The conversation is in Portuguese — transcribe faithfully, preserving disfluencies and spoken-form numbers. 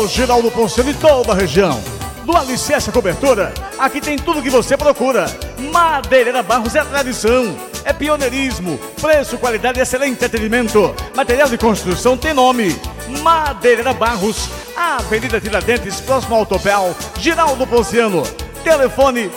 Construtor Geraldo Ponciano e toda a região. Do alicerce à cobertura, aqui tem tudo que você procura. Madeireira Barros é tradição, é pioneirismo, preço, qualidade e excelente atendimento. Material de construção tem nome. Madeireira Barros, Avenida Tiradentes, próximo ao Autopel, Geraldo Ponciano. Telefone